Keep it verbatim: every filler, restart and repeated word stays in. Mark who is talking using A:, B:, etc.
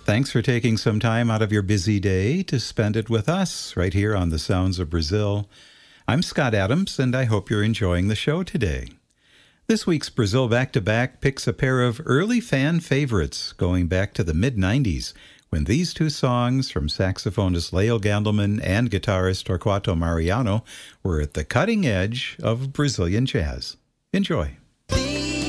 A: Thanks for taking some time out of your busy day to spend it with us right here on the Sounds of Brazil. I'm Scott Adams, and I hope you're enjoying the show today. This week's Brazil Back-to-Back picks a pair of early fan favorites going back to the mid nineties, when these two songs from saxophonist Leo Gandelman and guitarist Torquato Mariano were at the cutting edge of Brazilian jazz. Enjoy.